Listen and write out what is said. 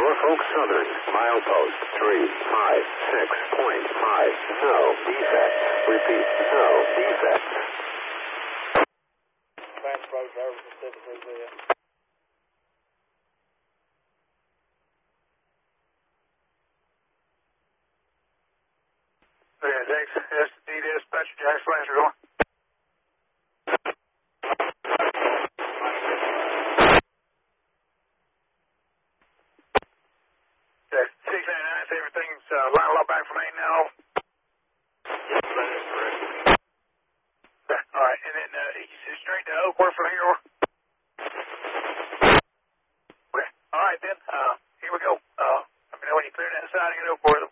Norfolk Southern, milepost 356.5. No defects. Repeat, no defects. Transport driver specifically there. SD dispatcher, Jackson Lancer going. Jackson 699, everything's line up back from 8 now. Yes, that is correct. Okay, all right, and then east straight to Oakworth from here. Okay, all right then. Here we go. Let me know when you clear that side and get Oakworth.